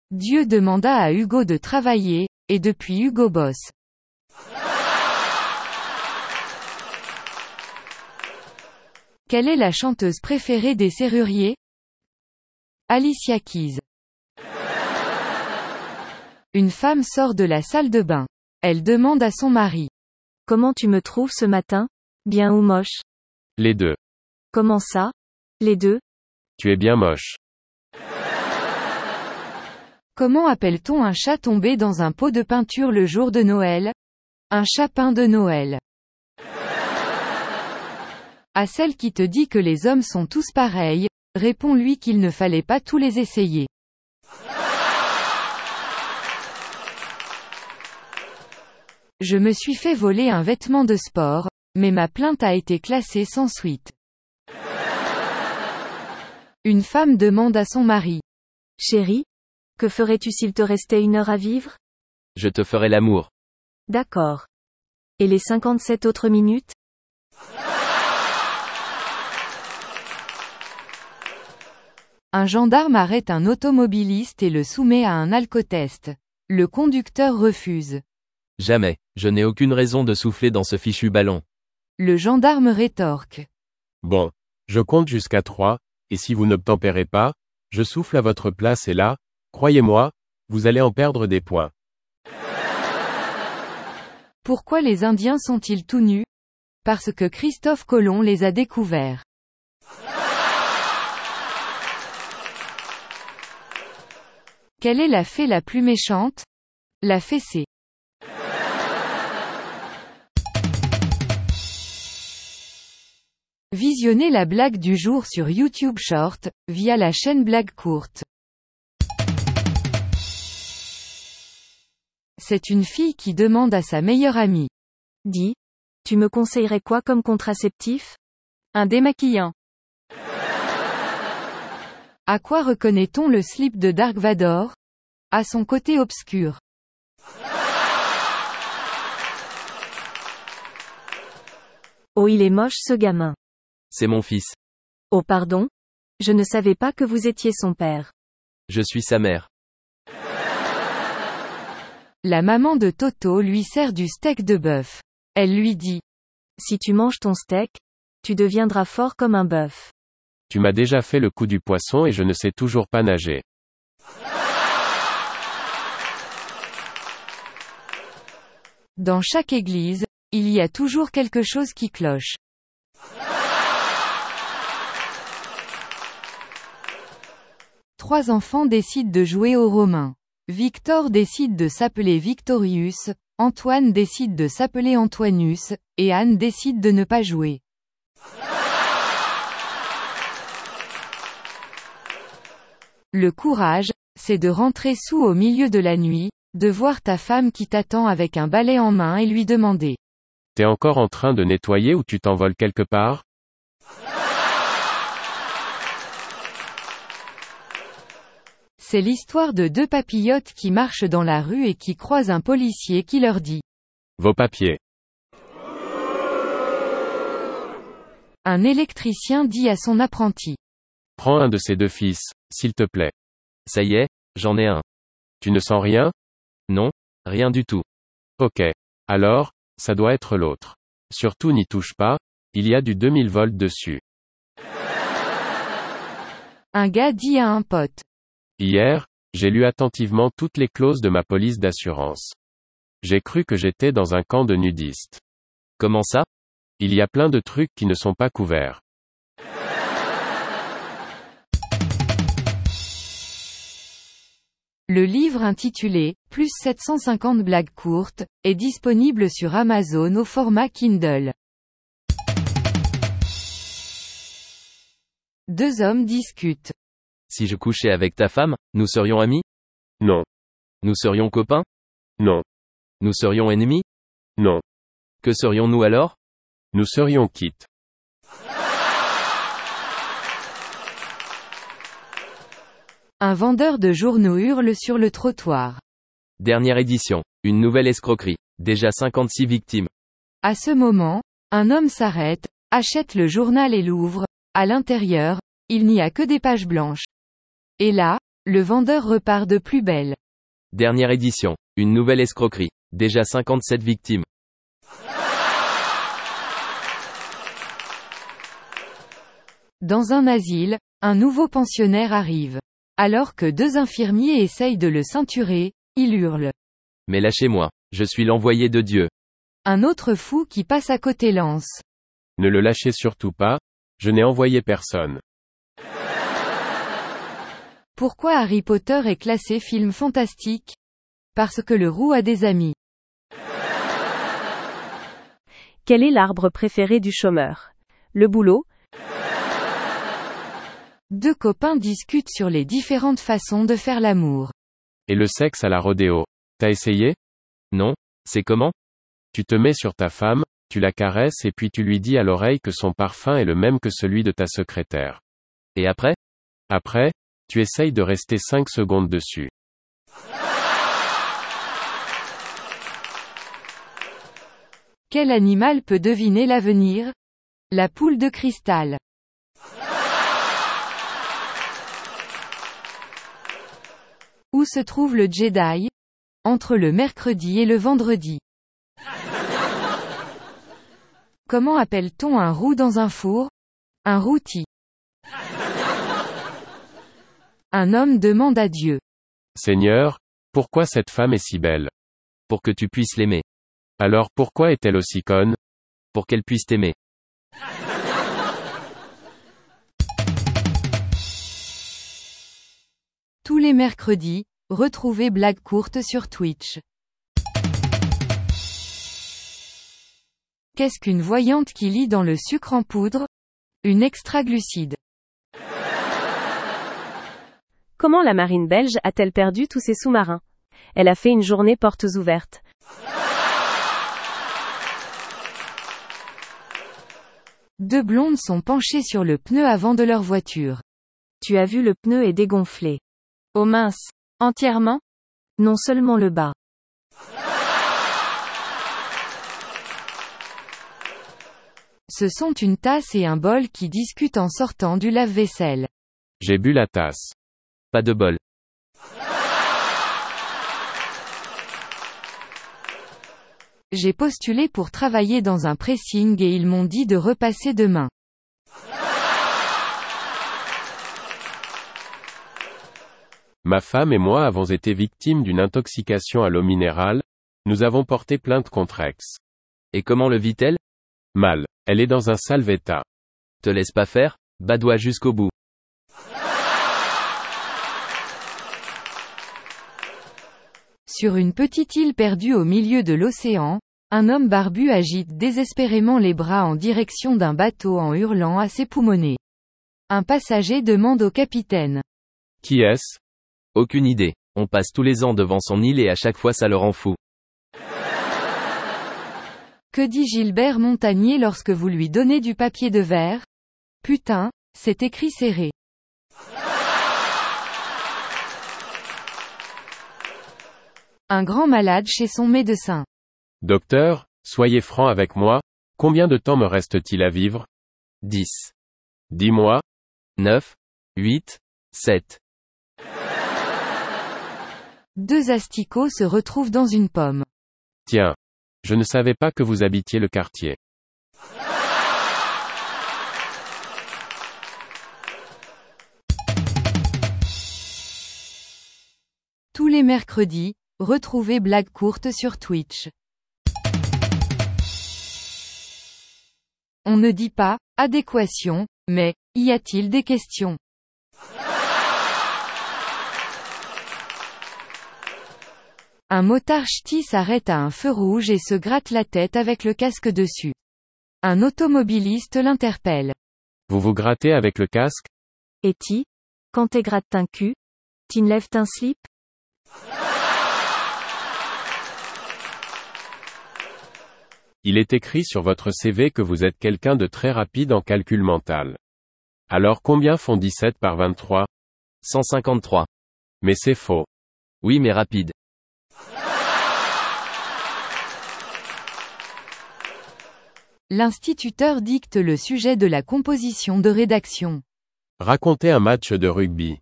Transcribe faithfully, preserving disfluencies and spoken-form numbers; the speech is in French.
Dieu demanda à Hugo de travailler, et depuis Hugo bosse. Quelle est la chanteuse préférée des serruriers? Alicia Keys. Une femme sort de la salle de bain. Elle demande à son mari. Comment tu me trouves ce matin? Bien ou moche? Les deux. Comment ça? Les deux? Tu es bien moche. Comment appelle-t-on un chat tombé dans un pot de peinture le jour de Noël? Un chapin de Noël. À celle qui te dit que les hommes sont tous pareils, réponds-lui qu'il ne fallait pas tous les essayer. Je me suis fait voler un vêtement de sport, mais ma plainte a été classée sans suite. Une femme demande à son mari. Chérie, que ferais-tu s'il te restait une heure à vivre? Je te ferai l'amour. D'accord. Et les cinquante-sept autres minutes? Un gendarme arrête un automobiliste et le soumet à un alcotest. Le conducteur refuse. Jamais, je n'ai aucune raison de souffler dans ce fichu ballon. Le gendarme rétorque. Bon, je compte jusqu'à trois, et si vous n'obtempérez pas, je souffle à votre place et là, croyez-moi, vous allez en perdre des points. Pourquoi les Indiens sont-ils tout nus? Parce que Christophe Colomb les a découverts. Quelle est la fée la plus méchante? La fessée. Visionnez la blague du jour sur YouTube Short, via la chaîne Blague Courte. C'est une fille qui demande à sa meilleure amie. Dis, tu me conseillerais quoi comme contraceptif? Un démaquillant. À quoi reconnaît-on le slip de Dark Vador? À son côté obscur. Oh, il est moche ce gamin. C'est mon fils. Oh pardon? Je ne savais pas que vous étiez son père. Je suis sa mère. La maman de Toto lui sert du steak de bœuf. Elle lui dit. Si tu manges ton steak, tu deviendras fort comme un bœuf. Tu m'as déjà fait le coup du poisson et je ne sais toujours pas nager. Dans chaque église, il y a toujours quelque chose qui cloche. Trois enfants décident de jouer aux Romains. Victor décide de s'appeler Victorius, Antoine décide de s'appeler Antoinus, et Anne décide de ne pas jouer. Le courage, c'est de rentrer soûl au milieu de la nuit, de voir ta femme qui t'attend avec un balai en main et lui demander. T'es encore en train de nettoyer ou tu t'envoles quelque part? C'est l'histoire de deux papillotes qui marchent dans la rue et qui croisent un policier qui leur dit. Vos papiers. Un électricien dit à son apprenti. Prends un de ces deux fils, s'il te plaît. Ça y est, j'en ai un. Tu ne sens rien? Non, rien du tout. Ok. Alors, ça doit être l'autre. Surtout n'y touche pas, il y a du deux mille volts dessus. Un gars dit à un pote. Hier, j'ai lu attentivement toutes les clauses de ma police d'assurance. J'ai cru que j'étais dans un camp de nudistes. Comment ça? Il y a plein de trucs qui ne sont pas couverts. Le livre intitulé « Plus sept cent cinquante blagues courtes » est disponible sur Amazon au format Kindle. Deux hommes discutent. Si je couchais avec ta femme, nous serions amis? Non. Nous serions copains? Non. Nous serions ennemis? Non. Que serions-nous alors? Nous serions quittes. Un vendeur de journaux hurle sur le trottoir. Dernière édition. Une nouvelle escroquerie. Déjà cinquante-six victimes. À ce moment, un homme s'arrête, achète le journal et l'ouvre. À l'intérieur, il n'y a que des pages blanches. Et là, Le vendeur repart de plus belle. Dernière édition. Une nouvelle escroquerie. Déjà cinquante-sept victimes. Dans un asile, un nouveau pensionnaire arrive. Alors que deux infirmiers essayent de le ceinturer, il hurle. Mais lâchez-moi. Je suis l'envoyé de Dieu. Un autre fou qui passe à côté lance. Ne le lâchez surtout pas, je n'ai envoyé personne. Pourquoi Harry Potter est classé film fantastique? Parce que le roux a des amis. Quel est l'arbre préféré du chômeur? Le boulot? Deux copains discutent sur les différentes façons de faire l'amour. Et le sexe à la rodéo. T'as essayé? Non? C'est comment? Tu te mets sur ta femme, tu la caresses et puis tu lui dis à l'oreille que son parfum est le même que celui de ta secrétaire. Et après? Après, tu essayes de rester cinq secondes dessus. Quel animal peut deviner l'avenir? La poule de cristal. Où se trouve le Jedi? Entre le mercredi et le vendredi. Comment appelle-t-on un roux dans un four? Un rôti. Un homme demande à Dieu. Seigneur, pourquoi cette femme est si belle? Pour que tu puisses l'aimer. Alors pourquoi est-elle aussi conne? Pour qu'elle puisse t'aimer. Tous les mercredis, retrouvez Blague courte sur Twitch. Qu'est-ce qu'une voyante qui lit dans le sucre en poudre? Une extraglucide. Comment la marine belge a-t-elle perdu tous ses sous-marins? Elle a fait une journée portes ouvertes. Deux blondes sont penchées sur le pneu avant de leur voiture. Tu as vu, le pneu est dégonflé. Oh mince. Entièrement? Non, seulement le bas. Ce sont une tasse et un bol qui discutent en sortant du lave-vaisselle. J'ai bu la tasse. Pas de bol. J'ai postulé pour travailler dans un pressing et ils m'ont dit de repasser demain. Ma femme et moi avons été victimes d'une intoxication à l'eau minérale, nous avons porté plainte contre Aix. Et comment le vit-elle? Mal. Elle est dans un sale état. Te laisse pas faire, badoie jusqu'au bout. Sur une petite île perdue au milieu de l'océan, un homme barbu agite désespérément les bras en direction d'un bateau en hurlant à ses poumonnets. Un passager demande au capitaine. Qui est-ce? Aucune idée. On passe tous les ans devant son île et à chaque fois ça le rend fou. Que dit Gilbert Montagnier lorsque vous lui donnez du papier de verre? Putain, c'est écrit serré. Un grand malade chez son médecin. Docteur, soyez franc avec moi, combien de temps me reste-t-il à vivre? dix. Dis-moi. neuf. huit. sept. Deux asticots se retrouvent dans une pomme. Tiens. Je ne savais pas que vous habitiez le quartier. Tous les mercredis, retrouvez Blague courte sur Twitch. On ne dit pas « adéquation », mais « y a-t-il des questions ?» Un motard ch'ti s'arrête à un feu rouge et se gratte la tête avec le casque dessus. Un automobiliste l'interpelle. Vous vous grattez avec le casque? Et ti? Quand t'es gratte un cul? T'inlèves un slip? Il est écrit sur votre C V que vous êtes quelqu'un de très rapide en calcul mental. Alors combien font dix-sept par vingt-trois? cent cinquante-trois. Mais c'est faux. Oui mais rapide. L'instituteur dicte le sujet de la composition de rédaction. Racontez un match de rugby.